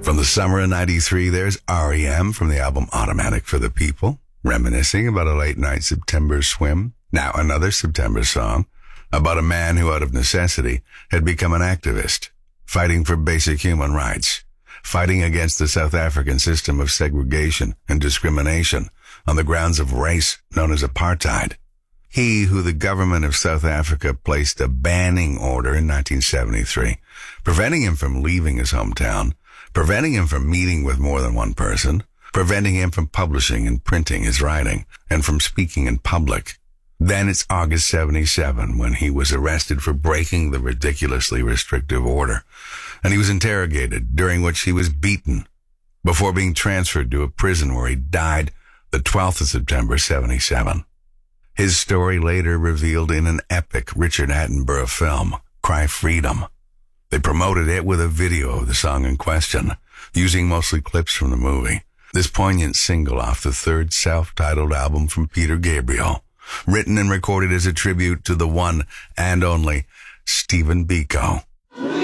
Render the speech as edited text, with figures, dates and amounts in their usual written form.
From the summer of 93, there's R.E.M. from the album Automatic for the People, reminiscing about a late night September swim. Now another September song about a man who out of necessity had become an activist, fighting for basic human rights, fighting against the South African system of segregation and discrimination on the grounds of race known as apartheid. He who the government of South Africa placed a banning order in 1973, preventing him from leaving his hometown, preventing him from meeting with more than one person, preventing him from publishing and printing his writing, and from speaking in public. Then it's August 77 when he was arrested for breaking the ridiculously restrictive order, and he was interrogated, during which he was beaten, before being transferred to a prison where he died the 12th of September 77. His story later revealed in an epic Richard Attenborough film, Cry Freedom. They promoted it with a video of the song in question, using mostly clips from the movie. This poignant single off the third self-titled album from Peter Gabriel, written and recorded as a tribute to the one and only Stephen Biko.